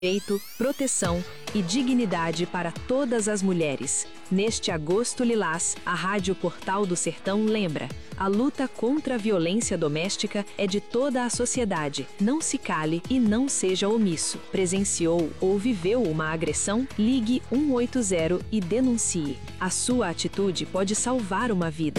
Direito, proteção e dignidade para todas as mulheres. Neste agosto lilás, a Rádio Portal do Sertão lembra: a luta contra a violência doméstica é de toda a sociedade. Não se cale e não seja omisso. Presenciou ou viveu uma agressão? Ligue 180 e denuncie. A sua atitude pode salvar uma vida.